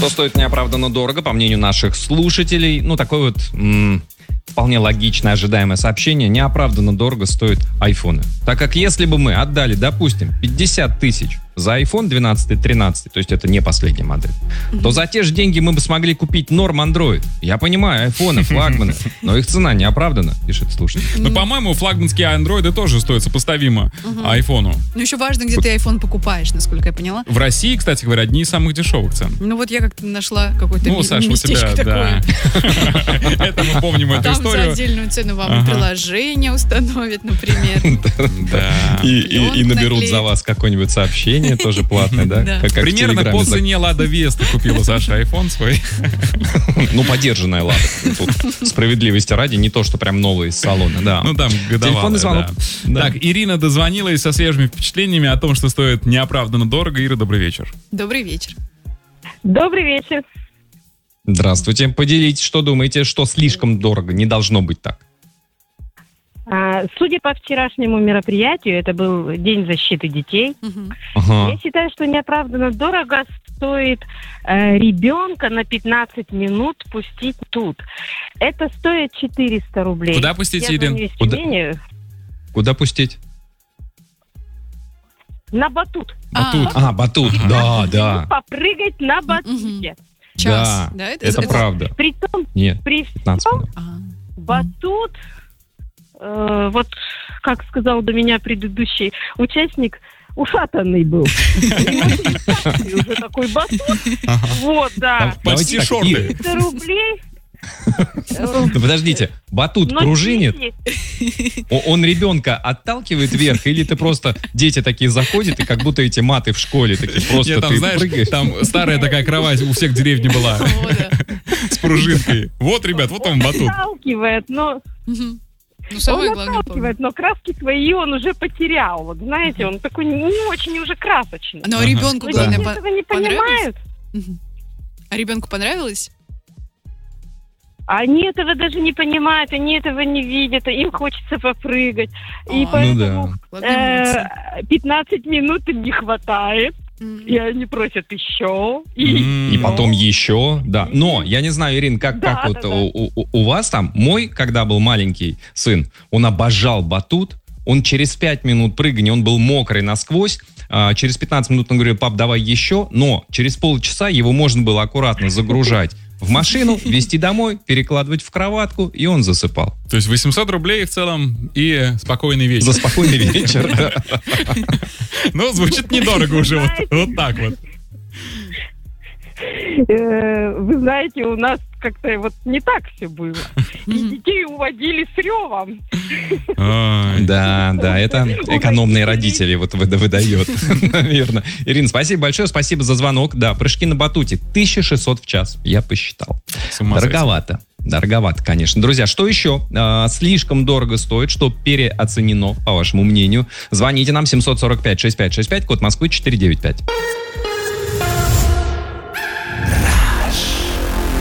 Что стоит неоправданно дорого, по мнению наших слушателей? Ну, такое вот вполне логичное, ожидаемое сообщение. Неоправданно дорого стоят айфоны. Так как если бы мы отдали, допустим, 50 тысяч за iPhone 12 и 13, то есть это не последняя модель, то за те же деньги мы бы смогли купить норм Android. Я понимаю, айфоны, флагманы, но их цена неоправданна, пишет слушатель. Ну, по-моему, флагманские андроиды тоже стоят сопоставимо айфону. Ну, еще важно, где ты iPhone покупаешь, насколько я поняла. В России, кстати говоря, одни из самых дешевых цен. Ну, вот я как-то нашла какой-то Саша, у местечко тебя, такое. да. Это мы помним эту Там за историю. отдельную цену вам приложение установят, например. Да. И наберут за вас какое-нибудь сообщение, тоже платное, да? Да. Как в Примерно Телеграме. по цене Лада Веста купила Саша айфон свой. Ну, подержанная, ладно. Тут справедливости ради, не то, что прям новый из салона, да. Ну, там годовалая, Телефонный звонок. да. Так, Ирина дозвонилась со свежими впечатлениями о том, что стоит неоправданно дорого. Ира, добрый вечер. Добрый вечер. Добрый вечер. Здравствуйте. Поделитесь, что думаете, что слишком дорого, не должно быть так. Судя по вчерашнему мероприятию, это был День защиты детей. Ага. Я считаю, что неоправданно дорого стоит ребенка на 15 минут пустить тут. Это стоит 400 рублей. Куда пустить, Я Ирин? звоню из Тюмени. Куда пустить? На батут. Батут. Батут, да. Попрыгать на батуте. Час. Да, Да, это правда. Притом, Нет, при 15 всем минут. батут, вот как сказал до меня предыдущий участник, ушатанный был. И уже такой батут. Вот, да. Почти Давайте так, шорты. Ира. 300 рублей. Ну, подождите, батут Но пружинит, дети- он ребенка отталкивает вверх, или ты просто, дети такие заходят, и как будто эти маты в школе, такие просто Нет, там, ты знаешь, прыгаешь. там старая такая кровать у всех в деревне была. О, да. С пружинкой. Вот, ребят, вот он батут. Отталкивает, но Мгм. Ну, самое он главное, отталкивает, но краски свои он уже потерял. Вот знаете, он такой не очень уже красочный. Но ребенку, Но главное, дети этого не понравилось? понимают. Мгм. А ребенку понравилось? Они этого даже не понимают, они этого не видят, им хочется попрыгать. И Ну поэтому Ладно, молодцы. 15 минут им не хватает, и они просят еще. И потом еще, да. Но, я не знаю, Ирин, как Да, вот да. у вас там, мой, когда был маленький сын, он обожал батут, он через 5 минут прыгания, он был мокрый насквозь, через 15 минут он говорил: пап, давай еще, но через полчаса его можно было аккуратно загружать в машину, везти домой, перекладывать в кроватку, и он засыпал. То есть 800 рублей в целом и спокойный вечер. За спокойный вечер. Да. Ну, звучит недорого уже, вот так вот. Вы знаете, у нас как-то вот не так все было. И детей уводили с ревом. Ой. Да, это экономные родители вот выдает, наверное. Ирина, спасибо большое, спасибо за звонок. Да, прыжки на батуте 1600 в час, я посчитал. С ума сойти. Дороговато, конечно. Друзья, что еще слишком дорого стоит, что переоценено, по вашему мнению? Звоните нам 745-6565, код Москвы 495.